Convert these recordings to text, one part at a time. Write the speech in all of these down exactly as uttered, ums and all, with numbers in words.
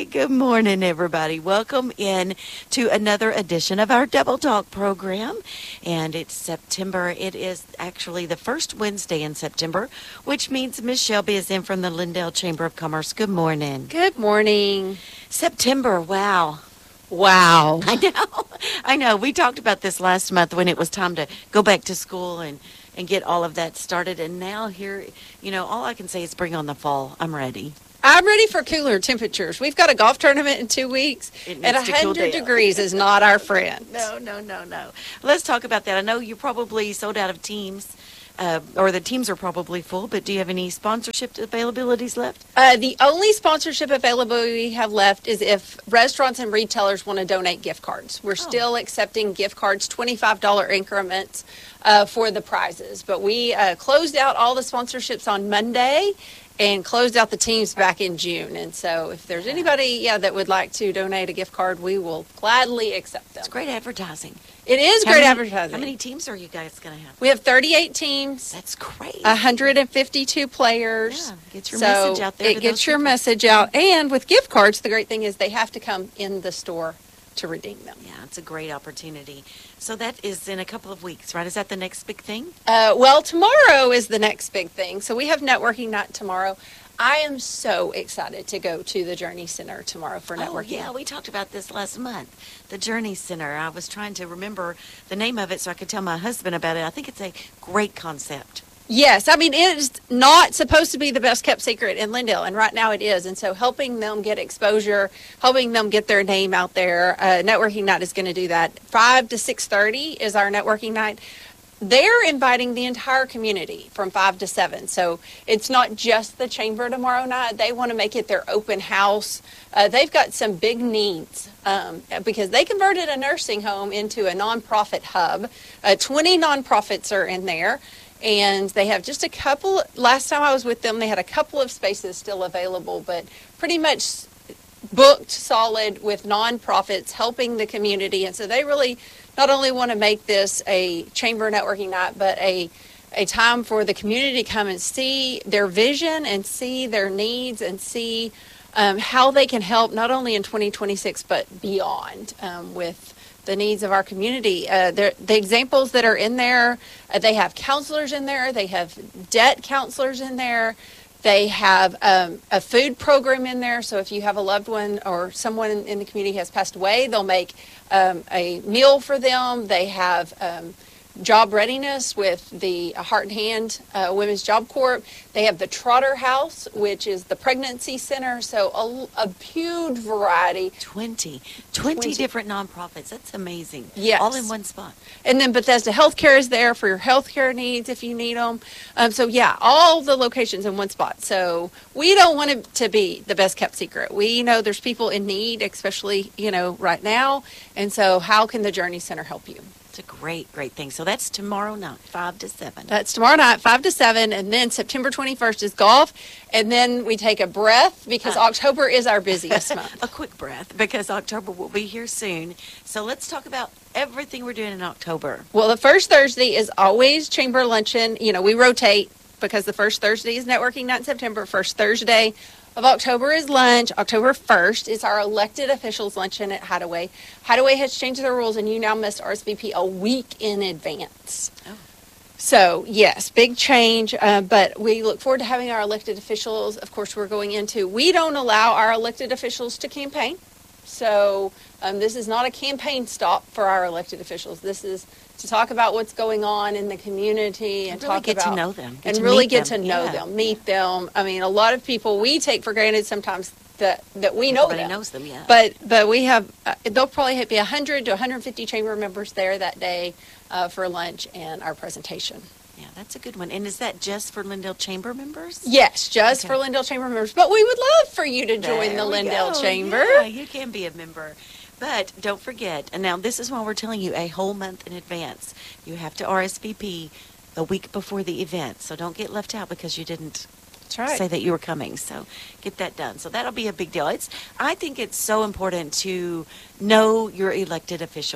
Good morning, everybody. Welcome in to another edition of our Double Talk program. And it's September. It is actually the first Wednesday in September, which means Miss Shelby is in from the Lindale Chamber of Commerce. Good morning. Good morning. September, wow. Wow. I know. I know. We talked about this last month when it was time to go back to school and, and get all of that started. And now here, you know, all I can say is bring on the fall. I'm ready. I'm ready for cooler temperatures. We've got a golf tournament in two weeks, and one hundred degrees is not our friend. No, no, no, no. Let's talk about that. I know you're probably sold out of teams, uh, or the teams are probably full, but do you have any sponsorship availabilities left? Uh, the only sponsorship availability we have left is if restaurants and retailers want to donate gift cards. We're oh. still accepting gift cards, twenty-five dollars increments uh, for the prizes. But we uh, closed out all the sponsorships on Monday and closed out the teams back in June. And so if there's anybody yeah, that would like to donate a gift card, we will gladly accept them. It's great advertising. It is how great many, advertising. How many teams are you guys going to have? We have thirty-eight teams. That's great. one hundred fifty-two players. Yeah, get your so message out there. It gets your people. message out. And with gift cards, the great thing is they have to come in the store to redeem them. Yeah, it's a great opportunity. So that is in a couple of weeks, right? Is that the next big thing? Uh, well, tomorrow is the next big thing. So we have networking night tomorrow. I am so excited to go to the Journey Center tomorrow for networking. Oh, yeah, we talked about this last month, the Journey Center. I was trying to remember the name of it so I could tell my husband about it. I think it's a great concept. Yes, I mean, it's not supposed to be the best kept secret in Lindale, and right now it is. And so helping them get exposure, helping them get their name out there, uh, networking night is going to do that. five to six thirty is our networking night. They're inviting the entire community from five to seven. So it's not just the chamber tomorrow night. They want to make it their open house. Uh, they've got some big needs um, because they converted a nursing home into a nonprofit hub. Uh, twenty nonprofits are in there. And they have just a couple, last time I was with them, they had a couple of spaces still available, but pretty much booked solid with nonprofits helping the community. And so they really not only want to make this a chamber networking night, but a a time for the community to come and see their vision and see their needs and see um, how they can help not only in twenty twenty-six, but beyond um, with the needs of our community. Uh, the examples that are in there, uh, they have counselors in there, they have debt counselors in there, they have um, a food program in there. So if you have a loved one or someone in, in the community has passed away, they'll make um, a meal for them. They have um, job readiness with the Heart and Hand uh, Women's Job Corps. They have the Trotter House, which is the pregnancy center. So a, a huge variety. twenty, twenty, twenty different nonprofits. That's amazing. Yes. All in one spot. And then Bethesda Healthcare is there for your healthcare needs if you need them. Um, so yeah, all the locations in one spot. So we don't want it to be the best kept secret. We know there's people in need, especially, you know, right now. And so how can the Journey Center help you? It's a great, great thing. So that's tomorrow night, five to seven. That's tomorrow night, five to seven. And then September twenty-first is golf. And then we take a breath because uh, October is our busiest month. A quick breath because October will be here soon. So let's talk about everything we're doing in October. Well, the first Thursday is always chamber luncheon. You know, we rotate because the first Thursday is networking night in September. First Thursday of October is lunch. October first is our elected officials luncheon at Hideaway. Hideaway has changed their rules, and you now must R S V P a week in advance. Oh. So, yes, big change, uh, but we look forward to having our elected officials. Of course, we're going into, we don't allow our elected officials to campaign. So um, this is not a campaign stop for our elected officials. This is to talk about what's going on in the community and, and really talk get about to know them, get and to really get them. to know yeah. them, meet them. I mean, a lot of people we take for granted sometimes that that we know Everybody them. knows them, yeah. But but we have uh, there'll probably be one hundred to one hundred fifty chamber members there that day uh, for lunch and our presentation. Yeah, that's a good one. And is that just for Lindale Chamber members? Yes, just okay. for Lindale Chamber members. But we would love for you to join there the Lindale go. Chamber. Yeah, you can be a member. But don't forget, and now this is why we're telling you a whole month in advance. You have to R S V P a week before the event. So don't get left out because you didn't That's right. say that you were coming. So get that done. So that'll be a big deal. It's I think it's so important to know your elected officials.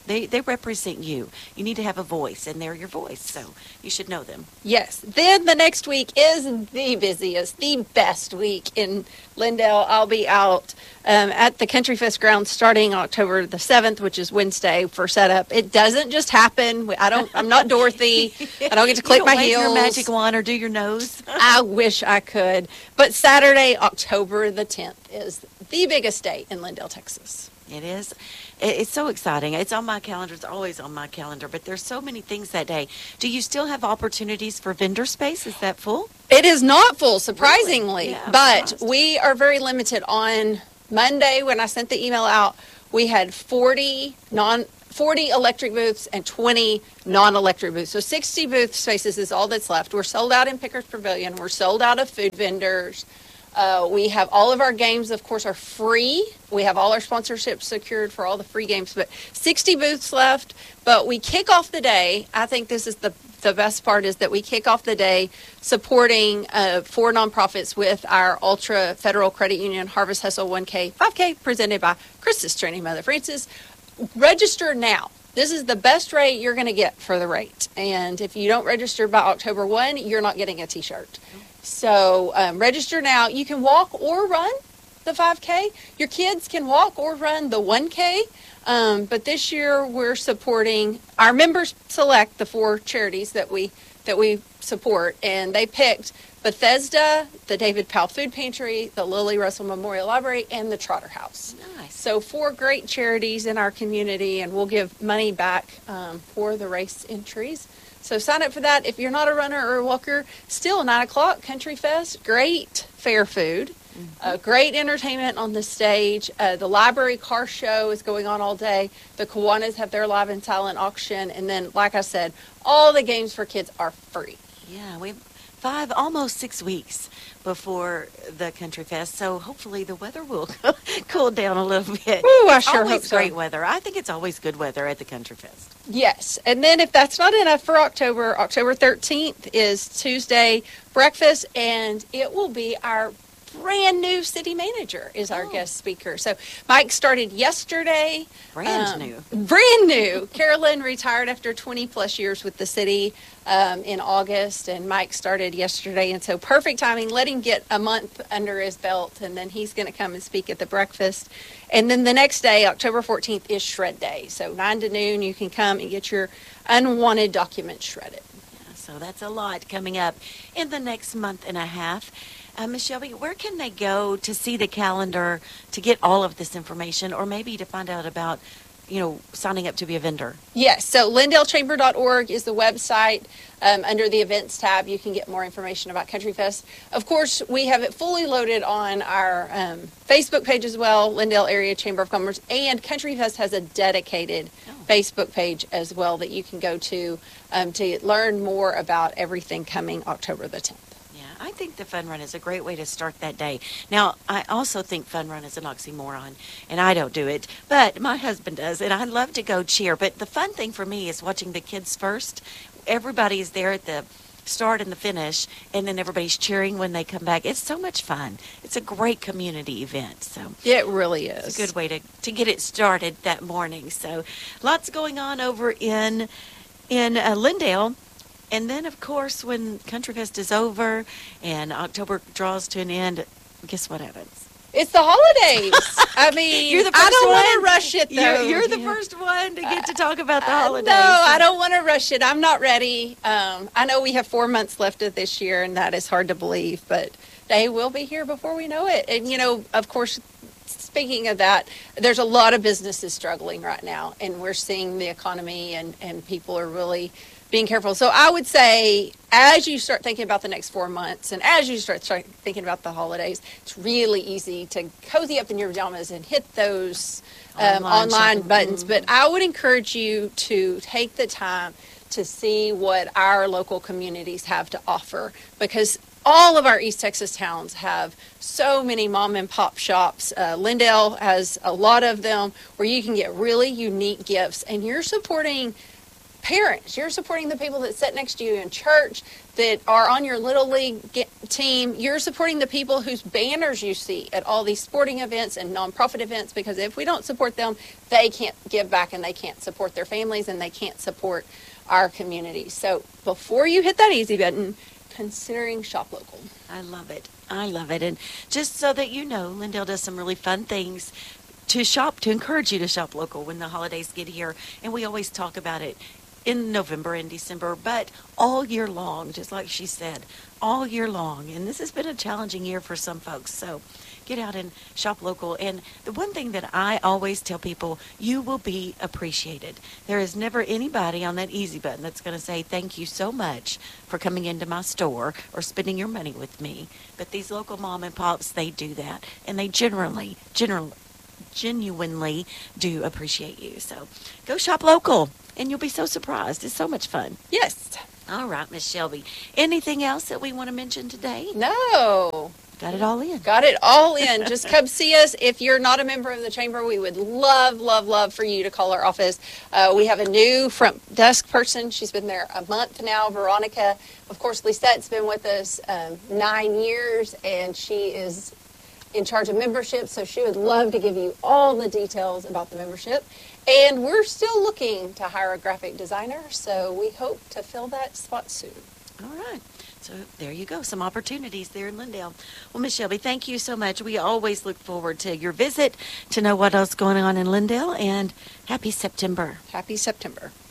They they represent you. You need to have a voice, and they're your voice, so you should know them. Yes. Then the next week is the busiest, the best week in Lindale. I'll be out um, at the Country Fest grounds starting October the seventh, which is Wednesday, for setup. It doesn't just happen. I don't. I'm not Dorothy. I don't get to click you don't my wave heels. your magic wand or do your nose. I wish I could. But Saturday, October the tenth, is the biggest day in Lindale, Texas. It is. It- It's so exciting. It's on my calendar. It's always on my calendar. But there's so many things that day. Do you still have opportunities for vendor space? Is that full? It is not full, surprisingly, Really? Yeah, I'm but surprised. we are very limited. On Monday, when I sent the email out, we had forty non forty electric booths and twenty non-electric booths. So sixty booth spaces is all that's left. We're sold out in Pickers Pavilion. We're sold out of food vendors. Uh, we have all of our games, of course, are free. We have all our sponsorships secured for all the free games, but sixty booths left. But we kick off the day. I think this is the the best part is that we kick off the day supporting uh, four nonprofits with our Ultra Federal Credit Union Harvest Hustle one K, five K presented by Chris's Training Mother Francis. Register now. This is the best rate you're going to get for the rate. And if you don't register by October first, you're not getting a t-shirt. So um, register now. You can walk or run the five K. Your kids can walk or run the one K. Um, but this year we're supporting, our members select the four charities that we that we support, and they picked Bethesda, the David Powell Food Pantry, the Lily Russell Memorial Library, and the Trotter House. Nice. So four great charities in our community, and we'll give money back um, for the race entries. So sign up for that. If you're not a runner or a walker, still nine o'clock, Country Fest, great fair food, mm-hmm. uh, great entertainment on the stage. Uh, the library car show is going on all day. The Kiwanis have their live and silent auction. And then, like I said, all the games for kids are free. Yeah, we have five, almost six weeks before the Country Fest, so hopefully the weather will cool down a little bit. Ooh, I sure always hope so. Great weather. I think it's always good weather at the Country Fest. Yes. And then if that's not enough for October, October thirteenth is Tuesday breakfast, and it will be our brand new city manager is our Oh. guest speaker. So Mike started yesterday. Brand Um, new. Brand new. Carolyn retired after twenty plus years with the city um, in August, and Mike started yesterday. And so perfect timing. Let him get a month under his belt, and then he's going to come and speak at the breakfast. And then the next day, October fourteenth, is Shred Day. So nine to noon, you can come and get your unwanted documents shredded. So that's a lot coming up in the next month and a half. Uh, Miz Shelby, where can they go to see the calendar, to get all of this information, or maybe to find out about, you know, signing up to be a vendor? Yes, so Lindale Chamber dot org is the website. Um, under the events tab, you can get more information about Country Fest. Of course, we have it fully loaded on our um, Facebook page as well, Lindale Area Chamber of Commerce, and Country Fest has a dedicated Oh. Facebook page as well that you can go to um, to learn more about everything coming October the tenth. Yeah, I think the fun run is a great way to start that day. Now, I also think fun run is an oxymoron, and I don't do it, but my husband does, and I love to go cheer. But the fun thing for me is watching the kids first. Everybody is there at the start and the finish, and then everybody's cheering when they come back. It's so much fun. It's a great community event, so It really is. it's a good way to, to get it started that morning. So lots going on over in in uh, Lindale. And then, of course, when Country Fest is over and October draws to an end, guess what happens? It's the holidays. I mean, You're the I first don't want one. to rush it, though. You're, you're the Yeah. first one to get to talk about the Uh, holidays. No, I don't want to rush it. I'm not ready. Um, I know we have four months left of this year, and that is hard to believe, but they will be here before we know it. And, you know, of course, speaking of that, there's a lot of businesses struggling right now, and we're seeing the economy, and, and people are really being careful. So I would say, as you start thinking about the next four months and as you start, start thinking about the holidays, it's really easy to cozy up in your pajamas and hit those um, Online online shopping. buttons. But I would encourage you to take the time to see what our local communities have to offer, because all of our East Texas towns have so many mom and pop shops. Uh, Lindale has a lot of them where you can get really unique gifts, and you're supporting Parents, you're supporting the people that sit next to you in church, that are on your Little League ge- team. You're supporting the people whose banners you see at all these sporting events and nonprofit events, because if we don't support them, they can't give back and they can't support their families and they can't support our community. So before you hit that easy button, considering Shop Local. I love it. I love it. And just so that you know, Lindale does some really fun things to shop, to encourage you to shop local when the holidays get here. And we always talk about it in November and December, but all year long, just like she said, all year long. And this has been a challenging year for some folks. So get out and shop local. And the one thing that I always tell people, you will be appreciated. There is never anybody on that easy button that's going to say, thank you so much for coming into my store or spending your money with me. But these local mom and pops, they do that. And they generally, generally, genuinely do appreciate you. So go shop local and you'll be so surprised. It's so much fun. Yes. All right, Miss Shelby. Anything else that we want to mention today? No. Got it all in. Got it all in. Just come see us. If you're not a member of the chamber, we would love, love, love for you to call our office. Uh, we have a new front desk person. She's been there a month now, Veronica. Of course, Lisette's been with us um, nine years, and she is in charge of membership, so she would love to give you all the details about the membership. And we're still looking to hire a graphic designer, so we hope to fill that spot soon. All right. So there you go. Some opportunities there in Lindale. Well, Miss Shelby, thank you so much. We always look forward to your visit to know what else is going on in Lindale, and happy September. Happy September.